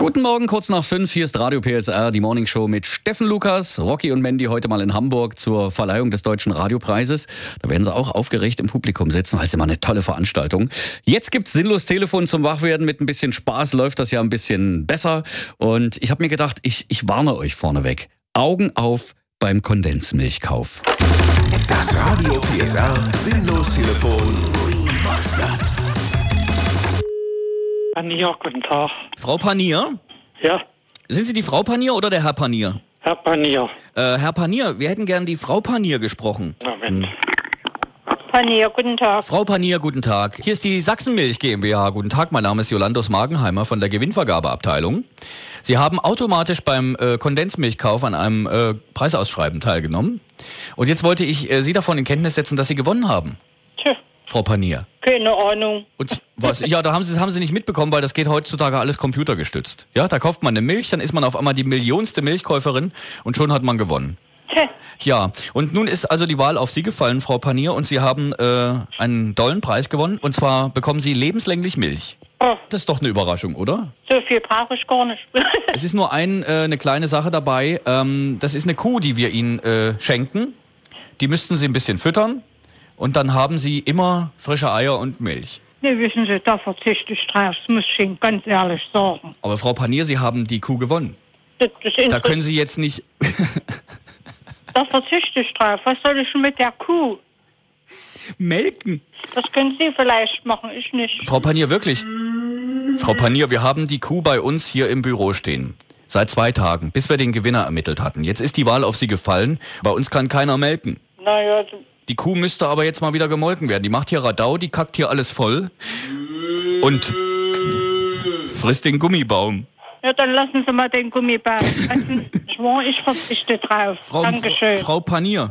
Guten Morgen, kurz nach 5, hier ist Radio PSR, die Morning Show mit Steffen Lukas, Rocky und Mandy heute mal in Hamburg zur Verleihung des Deutschen Radiopreises. Da werden sie auch aufgeregt im Publikum sitzen, weil es immer eine tolle Veranstaltung. Jetzt gibt's sinnlos Telefon zum Wachwerden. Mit ein bisschen Spaß läuft das ja ein bisschen besser. Und ich habe mir gedacht, ich warne euch vorneweg. Augen auf beim Kondensmilchkauf. Das Radio PSR sinnlos Telefon Remastered. Panier, guten Tag. Frau Panier? Ja, Sind Sie die Frau Panier oder der Herr Panier? Herr Panier. Herr Panier, wir hätten gern die Frau Panier gesprochen. Moment. Panier, guten Tag. Frau Panier, guten Tag. Hier ist die Sachsenmilch GmbH. Guten Tag, mein Name ist Jolandos Magenheimer von der Gewinnvergabeabteilung. Sie haben automatisch beim Kondensmilchkauf an einem Preisausschreiben teilgenommen. Und jetzt wollte ich Sie davon in Kenntnis setzen, dass Sie gewonnen haben. Tja, Frau Panier. keine Ahnung. Und was? Ja, da haben Sie nicht mitbekommen, weil das geht heutzutage alles computergestützt. Ja, da kauft man eine Milch, dann ist man auf einmal die millionste Milchkäuferin und schon hat man gewonnen. Tja, Ja, und nun ist also die Wahl auf Sie gefallen, Frau Panier, und Sie haben einen tollen Preis gewonnen. Und zwar bekommen Sie lebenslänglich Milch. oh, Das ist doch eine Überraschung, oder? so viel brauche ich gar nicht. Es ist nur eine kleine Sache dabei. Das ist eine Kuh, die wir Ihnen schenken. Die müssten Sie ein bisschen füttern. Und dann haben Sie immer frische Eier und Milch. Ne, wissen Sie, da verzichte ich drauf, das muss ich Ihnen ganz ehrlich sagen. Aber Frau Panier, Sie haben die Kuh gewonnen. Da können Sie jetzt nicht... Da verzichte ich drauf. Was soll ich denn mit der Kuh? melken. Das können Sie vielleicht machen, ich nicht. Frau Panier, wirklich? Frau Panier, wir haben die Kuh bei uns hier im Büro stehen. Seit 2 Tagen, bis wir den Gewinner ermittelt hatten. Jetzt ist die Wahl auf Sie gefallen. Bei uns kann keiner melken. Naja, Die Kuh müsste aber jetzt mal wieder gemolken werden. Die macht hier Radau, die kackt hier alles voll. Und frisst den Gummibaum. ja, dann lassen Sie mal den Gummibaum. Ich verzichte drauf. Dankeschön. Frau Panier.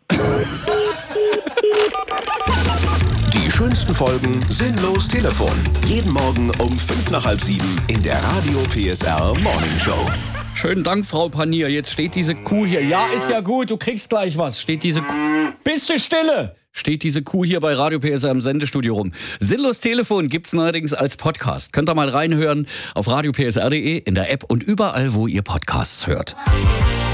Die schönsten Folgen sinnlos Telefon. Jeden Morgen um 5:30 in der Radio PSR Morning Show. Schönen Dank, Frau Panier. Jetzt steht diese Kuh hier. Ja, ist ja gut, du kriegst gleich was. Steht diese Kuh... Bist du stille? Steht diese Kuh hier bei Radio PSR im Sendestudio rum. Sinnlos Telefon gibt's neuerdings als Podcast. Könnt ihr mal reinhören auf radiopsr.de, in der App und überall, wo ihr Podcasts hört.